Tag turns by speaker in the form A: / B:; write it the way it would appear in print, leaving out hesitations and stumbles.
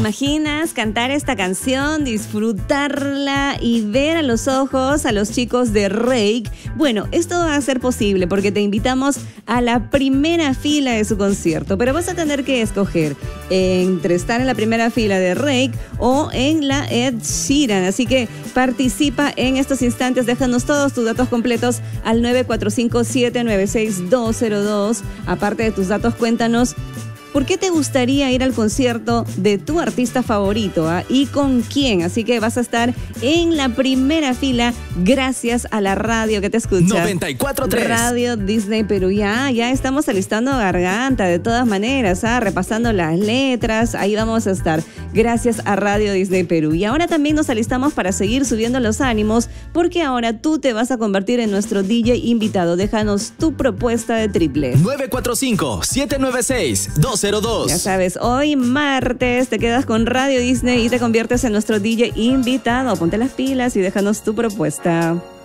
A: imaginas cantar esta canción, disfrutarla y ver a los ojos a los chicos de Rake? Bueno, esto va a ser posible porque te invitamos a la primera fila de su concierto, pero vas a tener que escoger entre estar en la primera fila de Rake o en la Ed Sheeran. Así que participa en estos instantes, déjanos todos tus datos completos al 945-796-202. Aparte de tus datos, cuéntanos ¿por qué te gustaría ir al concierto de tu artista favorito? ¿Y con quién? Así que vas a estar en la primera fila gracias a la radio que te escucha.
B: 94.3
A: Radio Disney Perú. Ya estamos alistando garganta de todas maneras, repasando las letras. Ahí vamos a estar gracias a Radio Disney Perú. Y ahora también nos alistamos para seguir subiendo los ánimos porque ahora tú te vas a convertir en nuestro DJ invitado. Déjanos tu propuesta de triple.
B: 945-796-202.
A: Ya sabes, hoy martes te quedas con Radio Disney y te conviertes en nuestro DJ invitado. Ponte las pilas y déjanos tu propuesta.